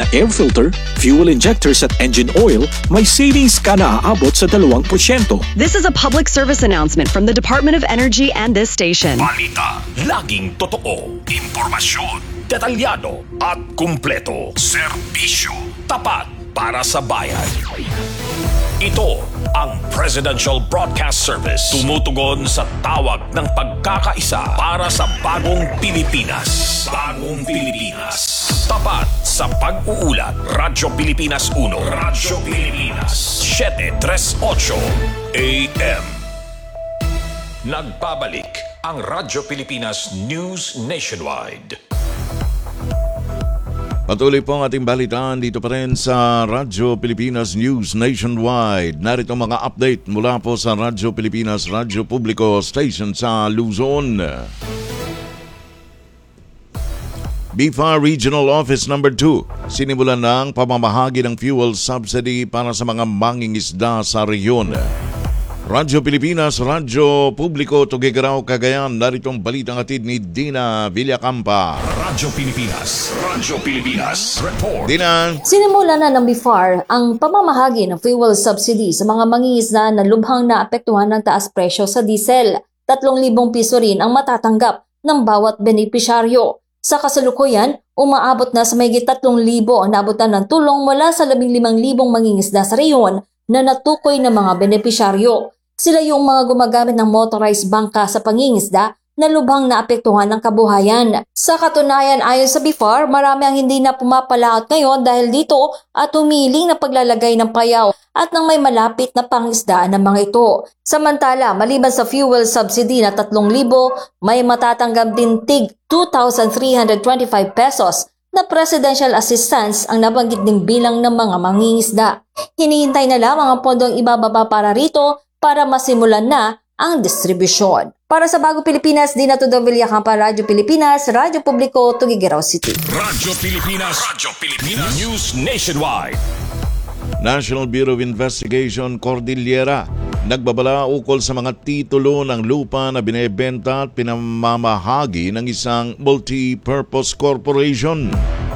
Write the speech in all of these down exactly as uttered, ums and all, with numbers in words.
air filter, fuel injectors at engine oil, may savings ka na aabot sa dalawang porsyento. This is a public service announcement from the Department of Energy and this station. Balita, laging totoo, impormasyon, detalyado at kumpleto. Serbisyo, tapat para sa bayan. Ito ang Presidential Broadcast Service. Tumutugon sa tawag ng pagkakaisa para sa bagong Pilipinas. Bagong Pilipinas. Tapat sa pag-uulat. Radyo Pilipinas uno. Radyo Pilipinas seven thirty-eight A M. Nagbabalik ang Radyo Pilipinas News Nationwide. Patuloy po ang ating balitaan dito pa rin sa Radyo Pilipinas News Nationwide. Narito mga update mula po sa Radyo Pilipinas Radyo Publiko Station sa Luzon. B F A R Regional Office number two, sinimulan ng pamamahagi ng fuel subsidy para sa mga mangingisda sa rehiyon. Radyo Pilipinas, Radyo Publiko, Tuguegarao, Cagayan. Narito ang balitang hatid ni Dina Villacampa. Radyo Pilipinas, Radyo Pilipinas, report. Dina. Sinimula na ng B F A R ang pamamahagi ng fuel subsidy sa mga mangingisda na lubhang naapektuhan ng taas presyo sa diesel. Tatlong libong piso rin ang matatanggap ng bawat benepisyaryo. Sa kasalukuyan, umaabot na sa mahigit tatlong libo ang naabutan ng tulong mula sa labing limang libong mangingisda sa rehiyon na natukoy ng mga benepisyaryo. Sila yung mga gumagamit ng motorized bangka sa pangingisda na lubhang naapektuhan ng kabuhayan. Sa katunayan, ayon sa B F A R, marami ang hindi na pumapalaot ngayon dahil dito at humiling na paglalagay ng payaw at ng may malapit na pangisdaan ng mga ito. Samantala, maliban sa fuel subsidy na tatlong libo, may matatanggap din tig two thousand three hundred twenty-five pesos na presidential assistance ang nabanggit ding bilang ng mga mangingisda. Hinihintay na lamang ang pondong ibababa para rito para masimulan na ang distribusyon. Para sa Bagong Pilipinas, Dina Tudor Villacampa, Radyo Pilipinas, Radyo Publiko, Tuguegarao City. Radyo Pilipinas, Radyo Pilipinas, News Nationwide. National Bureau of Investigation, Cordillera, nagbabala ukol sa mga titulo ng lupa na binebenta at pinamamahagi ng isang multi-purpose corporation.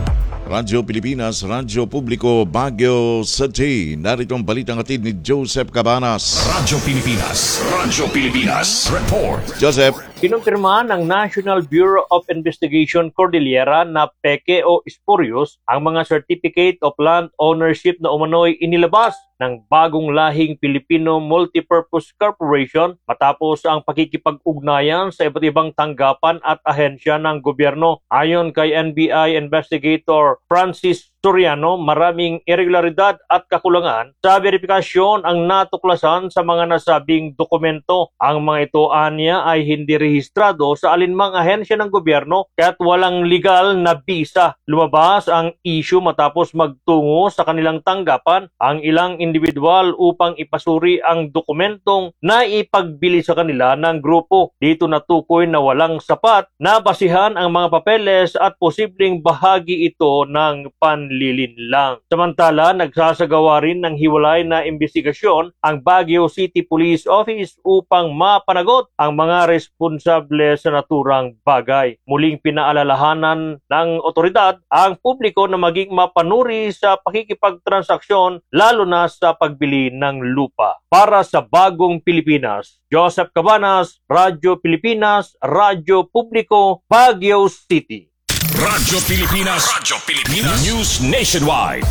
Radyo Pilipinas, Radyo Publiko, Baguio City. Narito ang balitang hatid ni Joseph Cabanas. Radyo Pilipinas, Radyo Pilipinas, report. Joseph. Kinumpirma ng National Bureau of Investigation Cordillera na peke o spurious ang mga Certificate of Land Ownership na umano'y inilabas ng bagong lahing Filipino Multipurpose Corporation matapos ang pakikipag-ugnayan sa iba't ibang tanggapan at ahensya ng gobyerno. Ayon kay N B I Investigator Francis Soriano, maraming irregularidad at kakulangan sa verifikasyon ang natuklasan sa mga nasabing dokumento. Ang mga ito anya ay hindi rehistrado sa alinmang ahensya ng gobyerno kaya't walang legal na bisa. Lumabas ang issue matapos magtungo sa kanilang tanggapan ang ilang individual upang ipasuri ang dokumentong naipagbili sa kanila ng grupo. Dito natukoy na walang sapat na basihan ang mga papeles at posibleng bahagi ito ng panlilinlang. Samantala, nagsasagawa rin ng hiwalay na investigasyon ang Baguio City Police Office upang mapanagot ang mga responsable sa naturang bagay. Muling pinaalalahanan ng otoridad ang publiko na maging mapanuri sa pakikipagtransaksyon lalo na sa pagbili ng lupa. Para sa Bagong Pilipinas, Joseph Cabanas, Radyo Pilipinas, Radyo Publiko, Baguio City. Radyo Pilipinas, Radyo Pilipinas, News Nationwide.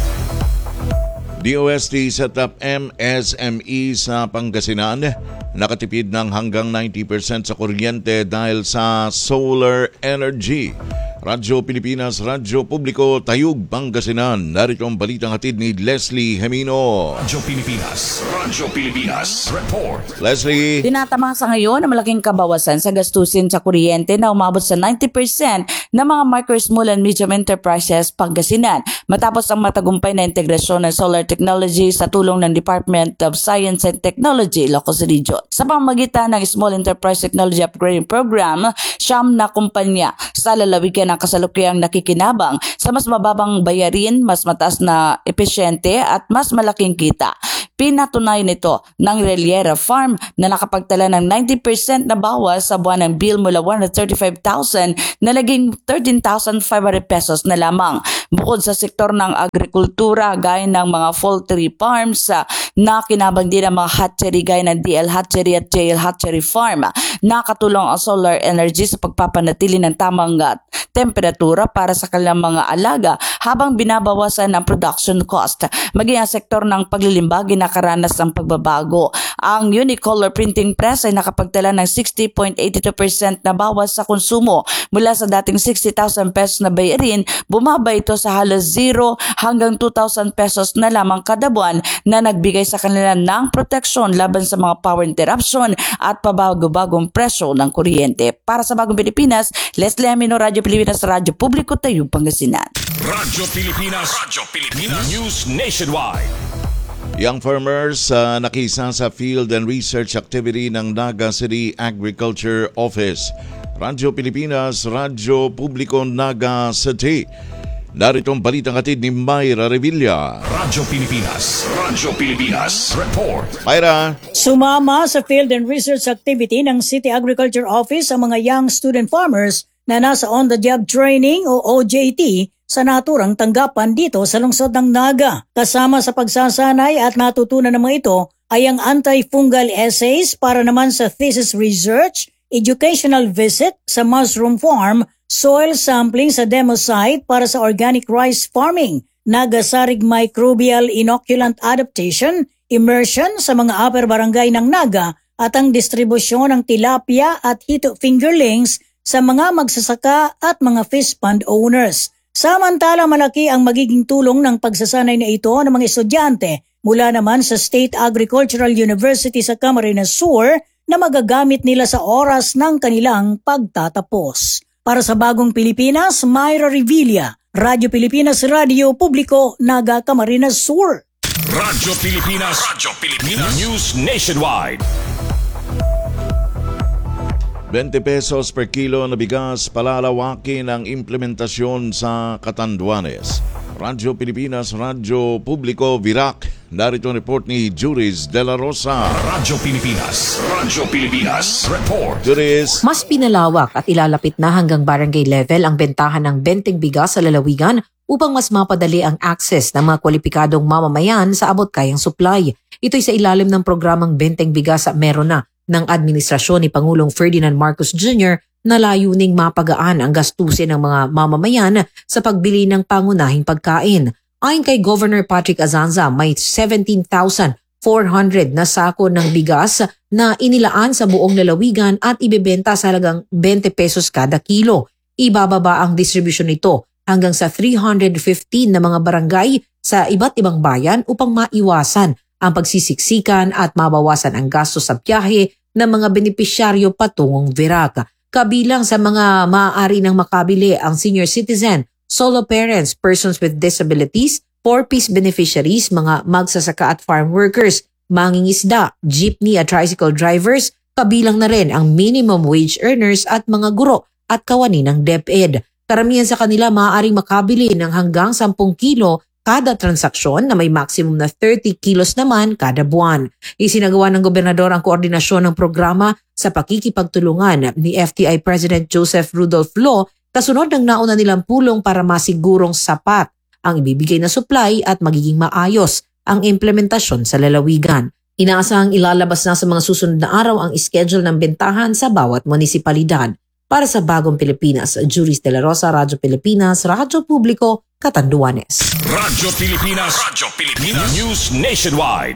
D O S T set up M S M E sa Pangasinan. Nakatipid ng hanggang ninety percent sa kuryente dahil sa solar energy. Radyo Pilipinas, Radyo Publiko, Tayug, Pangasinan. Narito ang balitang hatid ni Leslie Gemino. Radyo Pilipinas, Radyo Pilipinas, report. Leslie. Tinatamasa ngayon ang malaking kabawasan sa gastusin sa kuryente na umabot sa ninety percent ng mga micro, small and medium enterprises Pangasinan matapos ang matagumpay na integrasyon ng solar technology sa tulong ng Department of Science and Technology, Ilocos Region. Sa pamamagitan ng Small Enterprise Technology Upgrading Program, siyam na kumpanya sa lalawigan ng kasalukuyang nakikinabang sa mas mababang bayarin, mas mataas na epesyente at mas malaking kita. Pinatunay nito ng Reliera Farm na nakapagtala ng ninety percent na bawas sa buwan ng bill mula one hundred thirty-five thousand na naging thirteen thousand five hundred pesos na lamang. Bukod sa sektor ng agrikultura gaya ng mga poultry farms uh, na kinabang din ng mga hatchery gaya ng D L Hatchery at J L Hatchery Farm, uh, nakatulong ang solar energy sa pagpapanatili ng tamang uh, temperatura para sa kanilang mga alaga habang binabawasan ang production cost. Maging ang sektor ng paglilimba ginakaranas ng pagbabago. Ang unicolor printing press ay nakapagtala ng sixty point eight two percent na bawas sa konsumo mula sa dating sixty thousand pesos na bayarin, bumaba ito sa halos zero hanggang two thousand pesos na lamang kada buwan na nagbigay sa kanila ng proteksyon laban sa mga power interruption at pabago-bagong presyo ng kuryente. Para sa Bagong Pilipinas, Leslie Amino, Radyo Pilipinas, Radyo Publiko, Tayong Pangasinan. Radyo Pilipinas, Radyo Pilipinas, News Nationwide. Young farmers uh, nakisa sa field and research activity ng Naga City Agriculture Office. Radyo Pilipinas, Radyo Publiko, Naga City. Narito ang balitang hatid ni Mayra Revilla. Radyo Pilipinas, Radyo Pilipinas, Report. Mayra. Sumama sa field and research activity ng City Agriculture Office ang mga young student farmers na nasa on-the-job training o O J T sa naturang tanggapan dito sa lungsod ng Naga. Kasama sa pagsasanay at natutunan ng mga ito ay ang anti-fungal essays para naman sa thesis research, educational visit sa mushroom farm, soil sampling sa demo site para sa organic rice farming, Nagasarig microbial inoculant adaptation, immersion sa mga upper barangay ng Naga at ang distribusyon ng tilapia at hito fingerlings sa mga magsasaka at mga fish pond owners. Samantala malaki ang magiging tulong ng pagsasanay na ito ng mga estudyante mula naman sa State Agricultural University sa Camarines Sur na magagamit nila sa oras ng kanilang pagtatapos. Para sa Bagong Pilipinas, Mayra Revilla, Radyo Pilipinas, Radyo Publiko, Naga, Camarines Sur. Radyo Pilipinas, Radyo Pilipinas, News Nationwide. twenty pesos per kilo na bigas, palalawakin ang implementasyon sa Catanduanes. Radyo Pilipinas, Radyo Publiko, Virac. Narito ang report ni Juris De La Rosa. Radyo Pilipinas, Radyo Pilipinas, Report. Juris. Mas pinalawak at ilalapit na hanggang barangay level ang bentahan ng benteng bigas sa lalawigan upang mas mapadali ang access ng mga kwalipikadong mamamayan sa abot-kayang supply. Ito'y sa ilalim ng programang Benteng Bigas sa Merona ng administrasyon ni Pangulong Ferdinand Marcos Junior na layuning mapagaan ang gastusin ng mga mamamayan sa pagbili ng pangunahing pagkain. Ayon kay Governor Patrick Azanza, may seventeen thousand four hundred na sako ng bigas na inilaan sa buong lalawigan at ibebenta sa halagang twenty pesos kada kilo. Ibababa ang distribusyon nito hanggang sa three hundred fifteen na mga barangay sa iba't ibang bayan upang maiwasan ang pagsisiksikan at mabawasan ang gastos sa biyahe ng mga benepisyaryo patungong Virac. Kabilang sa mga maaari ng makabili ang senior citizen, solo parents, persons with disabilities, four-piece beneficiaries, mga magsasaka at farm workers, mangingisda, jeepney at tricycle drivers, kabilang na rin ang minimum wage earners at mga guro at kawani ng DepEd. Karamihan sa kanila maaaring makabili ng hanggang ten kilo kada transaksyon na may maximum na thirty kilos naman kada buwan. Isinagawa ng gobernador ang koordinasyon ng programa sa pakikipagtulungan ni F T I President Joseph Rudolph Lo kasunod ng nauna nilang pulong para masigurong sapat ang ibibigay na supply at magiging maayos ang implementasyon sa lalawigan. Inaasahang ilalabas na sa mga susunod na araw ang schedule ng bentahan sa bawat munisipalidad. Para sa Bagong Pilipinas, Juris De La Rosa, Radyo Pilipinas, Radyo Publiko, Catanduanes. Radyo Pilipinas, Radyo Pilipinas, News Nationwide.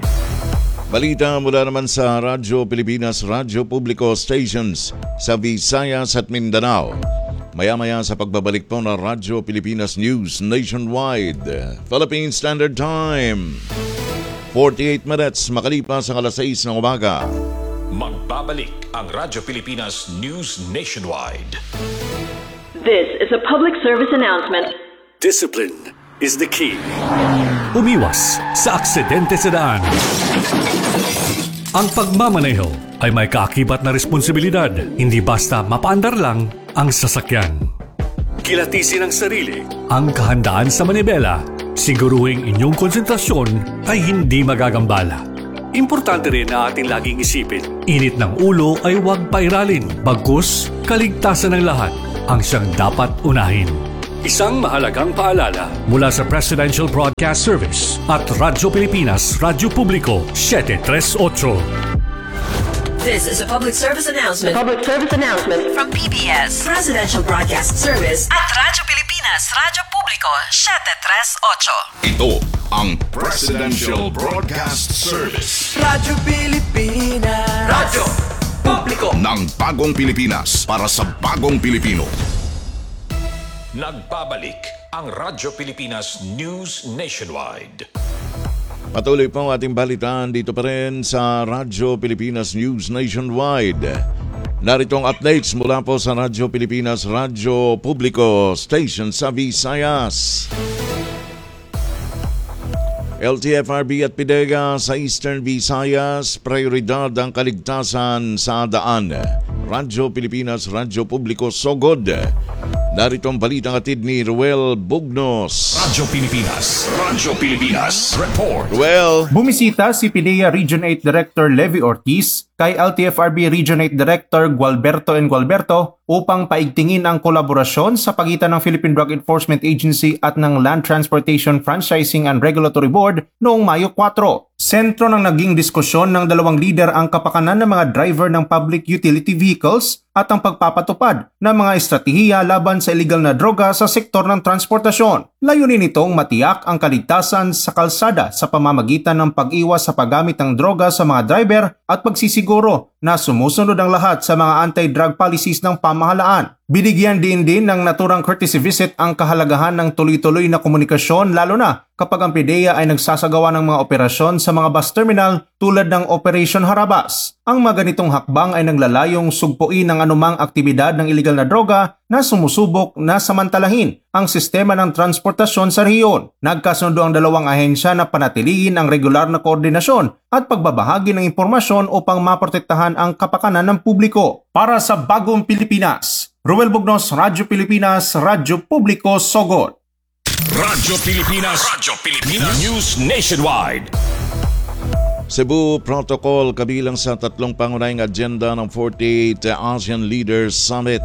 Balita mula naman sa Radyo Pilipinas, Radyo Publiko stations sa Visayas at Mindanao. Maya-maya sa pagbabalik po ng Radyo Pilipinas News Nationwide. Philippine Standard Time. forty-eight minutes makalipas ang alas sais ng umaga. Magbabalik ang Radyo Pilipinas News Nationwide. This is a public service announcement. Discipline is the key. Umiwas sa aksidente sa daan. Ang pagmamaneho ay may kaakibat na responsibilidad, hindi basta mapaandar lang ang sasakyan. Kilatisin ang sarili. Ang kahandaan sa manibela, siguruhing inyong konsentrasyon ay hindi magagambala. Importante rin na ating laging isipin. Init ng ulo ay huwag pairalin, bagkus kaligtasan ng lahat ang siyang dapat unahin. Isang mahalagang paalala. Mula sa Presidential Broadcast Service at Radyo Pilipinas, Radyo Publiko, seven three eight. This is a public service announcement. Public service announcement From P B S, Presidential Broadcast Service at Radyo Pilipinas, Radyo Publiko, seven three eight. Ito ang Presidential Broadcast Service Radyo Pilipinas. Radyo Publiko ng bagong Pilipinas para sa bagong Pilipino. Nagbabalik ang Radyo Pilipinas News Nationwide. Patuloy po ang ating balitaan dito pa rin sa Radyo Pilipinas News Nationwide. Narito ang updates mula po sa Radyo Pilipinas, Radyo Publiko Station sa Visayas. L T F R B at PIDEA sa Eastern Visayas, prioridad ang kaligtasan sa daan. Radyo Pilipinas, Radyo Publiko Sogod. Narito ang balitang atid ni Ruel Bugnos. Radyo Pilipinas, Radyo Pilipinas Report. Ruel. Bumisita si PIDEA Region eight Director Levi Ortiz kay L T F R B Region eight Director Gualberto N. Gualberto upang paigtingin ang kolaborasyon sa pagitan ng Philippine Drug Enforcement Agency at ng Land Transportation Franchising and Regulatory Board noong Mayo four. Sentro ng naging diskusyon ng dalawang leader ang kapakanan ng mga driver ng public utility vehicles at ang pagpapatupad ng mga estratehiya laban sa illegal na droga sa sektor ng transportasyon. Layunin nitong matiyak ang kaligtasan sa kalsada sa pamamagitan ng pag-iwas sa paggamit ng droga sa mga driver at pagsisiguro na sumusunod ang lahat sa mga anti-drug policies ng pamahalaan. Binigyan din din ng naturang courtesy visit ang kahalagahan ng tuloy-tuloy na komunikasyon lalo na kapag ang PIDEA ay nagsasagawa ng mga operasyon sa mga bus terminal tulad ng Operation Harabas. Ang mga ganitong hakbang ay naglalayong sugpuin ng anumang aktibidad ng iligal na droga na sumusubok na samantalahin ang sistema ng transportasyon sa rehiyon. Nagkasundo ang dalawang ahensya na panatilihin ang regular na koordinasyon at pagbabahagi ng impormasyon upang maprotektahan ang kapakanan ng publiko. Para sa bagong Pilipinas, Ruel Bugnos, Radyo Pilipinas, Radyo Publiko, Sogod. Radyo Pilipinas, Radyo Pilipinas News Nationwide. Cebu Protocol kabilang sa tatlong pangunahing agenda ng forty-eighth ASEAN Leaders Summit.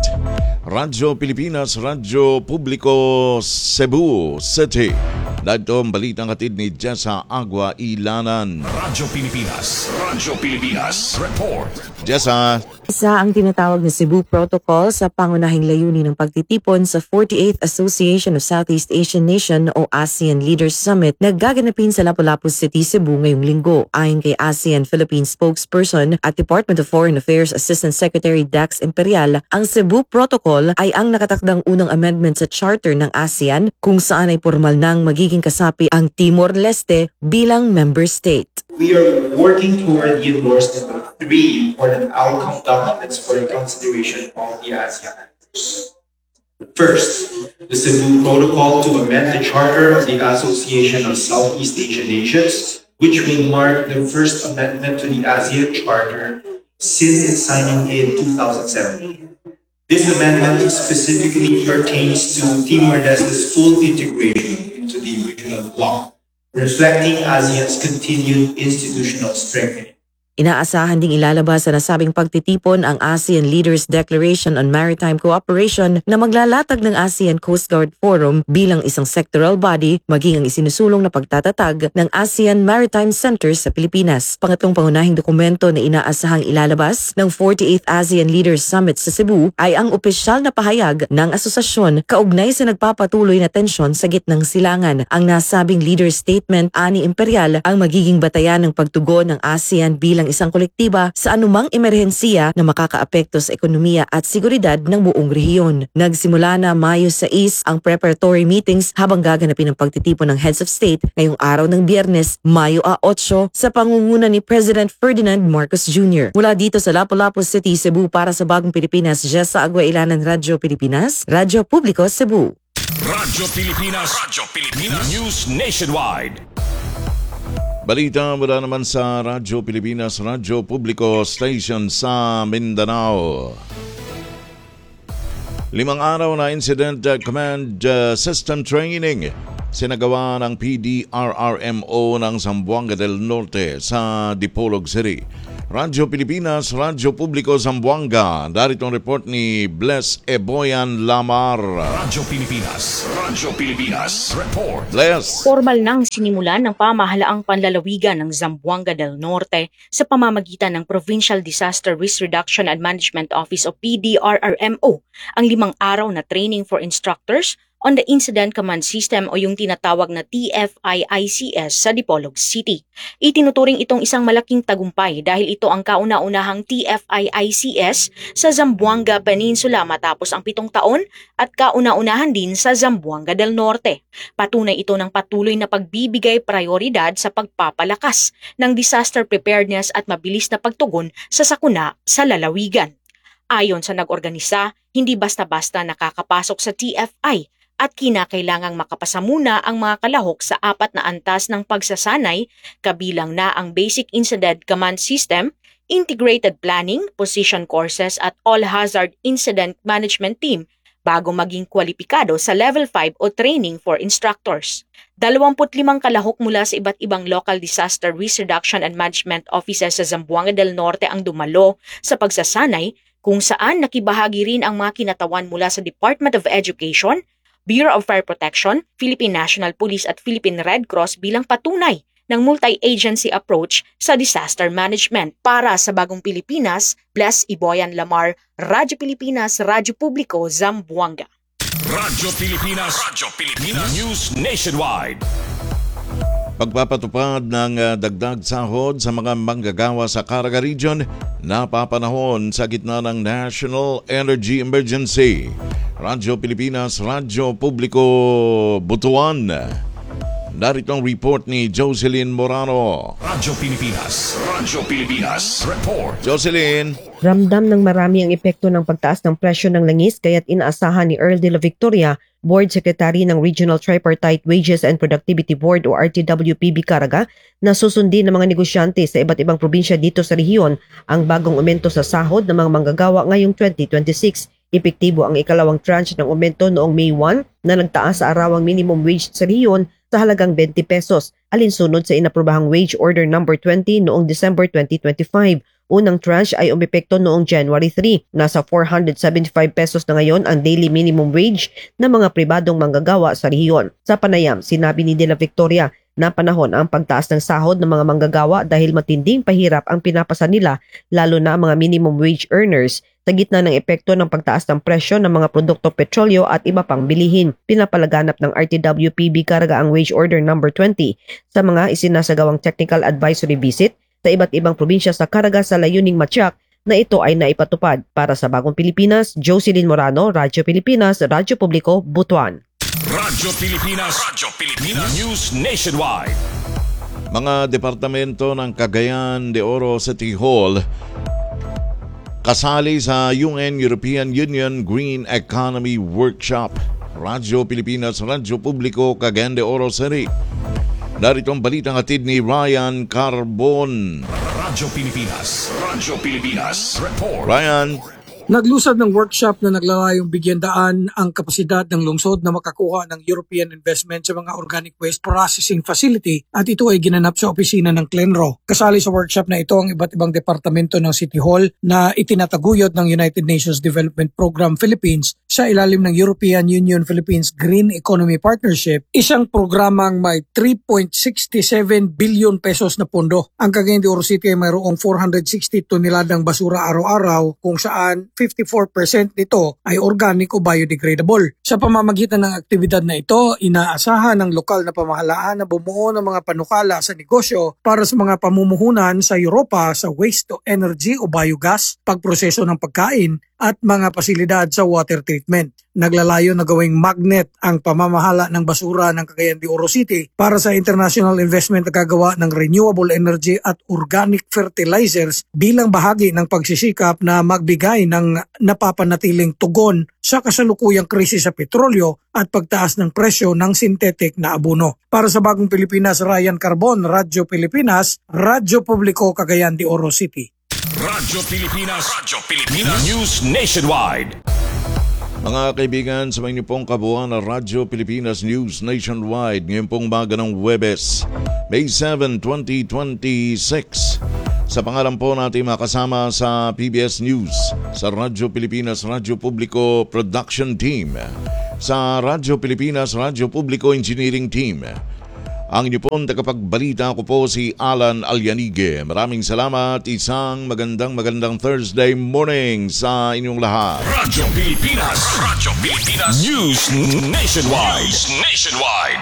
Radyo Pilipinas, Radyo Publiko, Cebu City. Dito ang balitang hatid ni Jessa Agua Ilanan. Radyo Pilipinas, Radyo Pilipinas Report. Jessa. Isa ang tinatawag na Cebu Protocol sa pangunahing layunin ng pagtitipon sa forty-eighth Association of Southeast Asian Nation o ASEAN Leaders Summit na gaganapin sa Lapu-Lapu City, Cebu ngayong linggo. Ayon kay ASEAN Philippines spokesperson at Department of Foreign Affairs Assistant Secretary Dax Imperial, ang Cebu Protocol ay ang nakatakdang unang amendment sa charter ng ASEAN kung saan ay formal nang magiging kasapi ang Timor-Leste bilang member state. We are working toward the endorsement of three important outcome documents for the consideration of the ASEAN members. First, the Cebu Protocol to amend the Charter of the Association of Southeast Asian Nations, which will mark the first amendment to the ASEAN Charter since its signing in two thousand seventeen. This amendment specifically pertains to Timor-Leste's full integration into the regional bloc, reflecting ASEAN's continued institutional strengthening. Inaasahan ding ilalabas sa nasabing pagtitipon ang ASEAN Leaders Declaration on Maritime Cooperation na maglalatag ng ASEAN Coast Guard Forum bilang isang sectoral body, maging ang isinusulong na pagtatatag ng ASEAN Maritime Center sa Pilipinas. Pangatlong pangunahing dokumento na inaasahang ilalabas ng forty-eighth ASEAN Leaders Summit sa Cebu ay ang opisyal na pahayag ng asosasyon kaugnay sa nagpapatuloy na tensyon sa gitnang silangan. Ang nasabing leader statement ani Imperial ang magiging batayan ng pagtugon ng ASEAN bilang isang kolektiba sa anumang emerhensiya na makakaapekto sa ekonomiya at seguridad ng buong rehiyon. Nagsimula na Mayo sais ang preparatory meetings habang gaganapin ang pagtitipon ng heads of state ngayong araw ng Biyernes, Mayo eight sa pangunguna ni President Ferdinand Marcos Junior Mula dito sa Lapu-Lapu City, Cebu para sa Bagong Pilipinas, Jessa Agua Ilanan, Radyo Pilipinas, Radyo Publiko, Cebu. Radyo Pilipinas, Radyo Pilipinas News Nationwide. Balita mula naman sa Radyo Pilipinas, Radyo Publiko Station sa Mindanao. Limang araw na Incident Command System Training sinagawa ng P D R R M O ng Zamboanga del Norte sa Dipolog City. Radyo Pilipinas, Radyo Publiko Zamboanga. Darito ang report ni Bless Eboyan Lamar. Radyo Pilipinas, Radyo Pilipinas, report. Bless. Formal nang sinimulan ng pamahalaang panlalawigan ng Zamboanga del Norte sa pamamagitan ng Provincial Disaster Risk Reduction and Management Office o P D R R M O ang limang araw na training for instructors on the Incident Command System o yung tinatawag na T F I I C S sa Dipolog City. Itinuturing itong isang malaking tagumpay dahil ito ang kauna-unahang T F I I C S sa Zamboanga Peninsula matapos ang pitong taon at kauna-unahan din sa Zamboanga del Norte. Patunay ito ng patuloy na pagbibigay prioridad sa pagpapalakas ng disaster preparedness at mabilis na pagtugon sa sakuna sa lalawigan. Ayon sa nag-organisa, hindi basta-basta nakakapasok sa T F I at kinakailangang makapasa muna ang mga kalahok sa apat na antas ng pagsasanay, kabilang na ang Basic Incident Command System, Integrated Planning, Position Courses at All-Hazard Incident Management Team bago maging kwalipikado sa Level five o Training for Instructors. dalawampu't limang kalahok mula sa iba't ibang local disaster risk reduction and management offices sa Zamboanga del Norte ang dumalo sa pagsasanay, kung saan nakibahagi rin ang mga kinatawan mula sa Department of Education, Bureau of Fire Protection, Philippine National Police at Philippine Red Cross bilang patunay ng multi-agency approach sa disaster management. Para sa Bagong Pilipinas, Bless Eboyan Lamar, Radyo Pilipinas, Radyo Publiko, Zamboanga. Radyo Pilipinas, Radyo Pilipinas, News Nationwide. Pagpapatupad ng uh, dagdag sahod sa mga manggagawa sa Caraga Region, napapanahon sa gitna ng National Energy Emergency. Radyo Pilipinas, Radyo Publiko, Butuan. Narito ang report ni Jocelyn Morano. Radyo Pilipinas, Radyo Pilipinas, report. Jocelyn. Ramdam ng marami ang epekto ng pagtaas ng presyo ng langis kaya't inaasahan ni Earl de la Victoria, Board Secretary ng Regional Tripartite Wages and Productivity Board o R T W P B Caraga, na susundin ng mga negosyante sa iba't ibang probinsya dito sa rehiyon ang bagong aumento sa sahod ng mga manggagawa ngayong twenty twenty-six. Epektibo ang ikalawang tranche ng aumento noong May first na nagtaas sa arawang minimum wage sa rehiyon sa halagang twenty pesos, alinsunod sa inaprobahang Wage Order number twenty noong December twenty twenty-five. Unang tranche ay umepekto noong January third. Nasa four hundred seventy-five pesos na ngayon ang daily minimum wage ng mga pribadong manggagawa sa rehiyon. Sa panayam, sinabi ni De La Victoria na panahon ang pagtaas ng sahod ng mga manggagawa dahil matinding pahirap ang pinapasa nila, lalo na ang mga minimum wage earners, sa gitna ng epekto ng pagtaas ng presyo ng mga produkto petrolyo at iba pang bilihin. Pinapalaganap ng R T W P B Caraga ang Wage Order number twenty sa mga isinasagawang technical advisory visit sa iba't ibang probinsya sa Caraga sa layuning matyak na ito ay naipatupad. Para sa Bagong Pilipinas, Jocelyn Morano, Radyo Pilipinas, Radyo Publiko, Butuan. Radyo Pilipinas, Radyo Pilipinas, News Nationwide. Mga departamento ng Cagayan de Oro City Hall kasali sa U N European Union Green Economy Workshop. Radyo Pilipinas, Radyo Publiko, Cagayan de Oro City. Narito ang balitang hatid ni Ryan Carbon. Radyo Pilipinas, Radyo Pilipinas, report. Ryan. Naglusad ng workshop na naglalayong bigyan daan ang kapasidad ng lungsod na makakuha ng European investment sa mga organic waste processing facility at ito ay ginanap sa opisina ng Clenro. Kasali sa workshop na ito ang iba't ibang departamento ng City Hall na itinataguyod ng United Nations Development Program Philippines sa ilalim ng European Union Philippines Green Economy Partnership, isang programang may three point six seven billion pesos na pondo. Ang Cagayan de Oro City ay mayroong four hundred sixty toneladang basura araw-araw kung saan fifty-four percent nito ay organic o biodegradable. Sa pamamagitan ng aktibidad na ito, inaasahan ng lokal na pamahalaan na bumuo ng mga panukala sa negosyo para sa mga pamumuhunan sa Europa sa waste to energy o biogas, pagproseso ng pagkain at mga pasilidad sa water treatment. Naglalayo na gawing magnet ang pamamahala ng basura ng Cagayan de Oro City para sa international investment na gagawa ng renewable energy at organic fertilizers bilang bahagi ng pagsisikap na magbigay ng napapanatiling tugon sa kasalukuyang krisis sa petrolyo at pagtaas ng presyo ng synthetic na abono. Para sa Bagong Pilipinas, Ryan Carbon, Radyo Pilipinas, Radyo Publiko, Cagayan de Oro City. Radyo Pilipinas, Radyo Pilipinas, News Nationwide. Mga kaibigan, sa mga pong kabuuan ng Radyo Pilipinas News Nationwide, ngayon pong umaga ng Huwebes, May seventh, twenty twenty-six. Sa pangalan po natin makasama sa P B S News, sa Radyo Pilipinas Radyo Publiko Production Team, sa Radyo Pilipinas Radyo Publiko Engineering Team. Ang inyo pong tagapagbalita ko po si Alan Alyanige. Maraming salamat. Isang magandang magandang Thursday morning sa inyong lahat. Radyo Pilipinas, Radyo Pilipinas News Nationwide. Nationwide.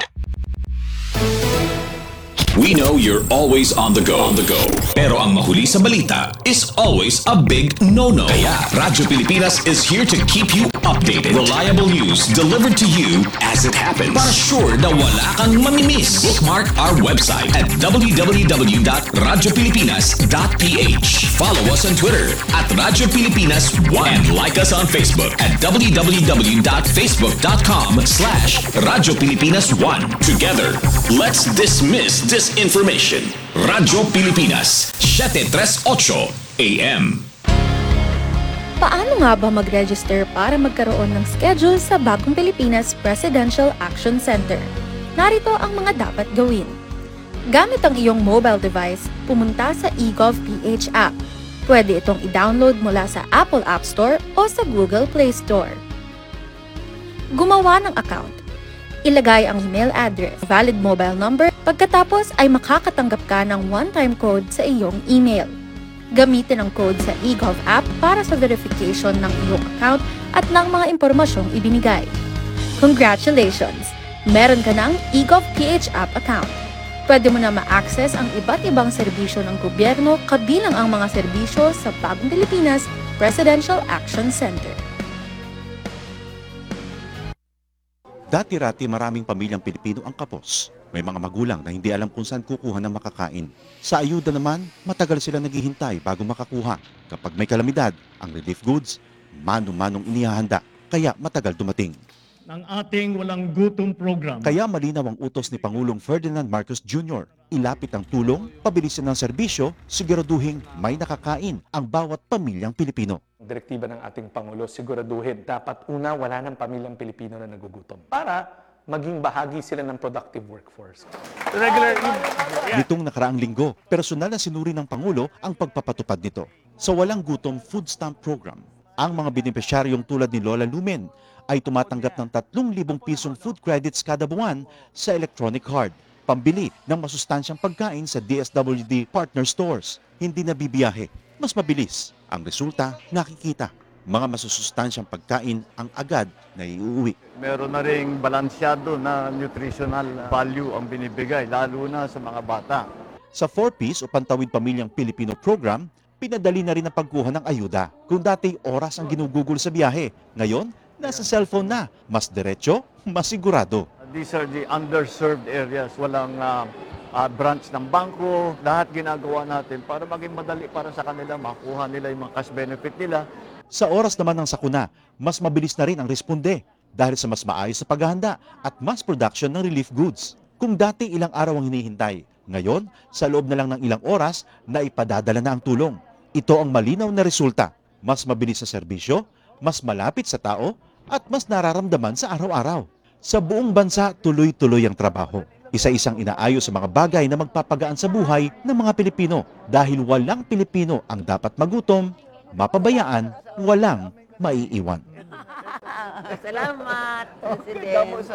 We know you're always on the go. On the go. Pero ang mahuli sa balita is always a big no-no. Kaya Radyo Pilipinas is here to keep you updated. Reliable news delivered to you as it happens. Para sure na wala kang mamimiss. Bookmark our website at w w w dot radyo pilipinas dot p h. Follow us on Twitter at Radyo Pilipinas one. And like us on Facebook at w w w dot facebook dot com slash Radyo Pilipinas one. Together, let's dismiss this information. Radyo Pilipinas, seven thirty-eight A M. Paano nga ba mag-register para magkaroon ng schedule sa Bagong Pilipinas Presidential Action Center? Narito ang mga dapat gawin. Gamit ang iyong mobile device, pumunta sa eGovPH app. Pwede itong i-download mula sa Apple App Store o sa Google Play Store. Gumawa ng account. Ilagay ang email address, valid mobile number, pagkatapos ay makakatanggap ka ng one-time code sa iyong email. Gamitin ang code sa eGov app para sa verification ng iyong account at ng mga impormasyong ibinigay. Congratulations! Meron ka ng eGovPH app account. Pwede mo na ma-access ang iba't ibang serbisyo ng gobyerno kabilang ang mga serbisyo sa Bagong Pilipinas Presidential Action Center. Dati-rati maraming pamilyang Pilipino ang kapos. May mga magulang na hindi alam kung saan kukuha ng makakain. Sa ayuda naman, matagal sila naghihintay bago makakuha. Kapag may kalamidad, ang relief goods, mano-manong inihahanda, kaya matagal dumating. Ng ating walang gutom program. Kaya malinaw ang utos ni Pangulong Ferdinand Marcos Junior Ilapit ang tulong, pabilisin ng serbisyo, siguraduhin may nakakain ang bawat pamilyang Pilipino. Direktiba ng ating Pangulo, siguraduhin dapat una wala ng pamilyang Pilipino na nagugutom para maging bahagi sila ng productive workforce. Regular, Nitong nakaraang linggo, personal na sinuri ng Pangulo ang pagpapatupad nito. Sa Walang Gutom Food Stamp Program, ang mga benepisyaryong tulad ni Lola Lumen ay tumatanggap ng tatlong libong pisong food credits kada buwan sa electronic card, pambili ng masustansyang pagkain sa D S W D partner stores. Hindi na bibiyahe, mas mabilis. Ang resulta, nakikita. Mga masusustansyang pagkain ang agad na iuwi. Meron na ring balansyado na nutritional value ang binibigay, lalo na sa mga bata. Sa four piece o Pantawid Pamilyang Pilipino program, pinadali na rin ang pagkuha ng ayuda. Kung dati oras ang ginugugol sa biyahe, ngayon, nasa cellphone na. Mas diretso, mas sigurado. These are the underserved areas. Walang uh, uh, branch ng bangko. Lahat ginagawa natin para maging madali para sa kanila, makuha nila yung mga cash benefit nila. Sa oras naman ng sakuna, mas mabilis na rin ang responde dahil sa mas maayos sa paghahanda at mass production ng relief goods. Kung dati ilang araw ang hinihintay, ngayon, sa loob na lang ng ilang oras, na ipadadala na ang tulong. Ito ang malinaw na resulta. Mas mabilis sa serbisyo, mas malapit sa tao, at mas nararamdaman sa araw-araw. Sa buong bansa, tuloy-tuloy ang trabaho. Isa-isang inaayos sa mga bagay na magpapagaan sa buhay ng mga Pilipino dahil walang Pilipino ang dapat magutom, mapabayaan, walang maiiwan. Salamat, President.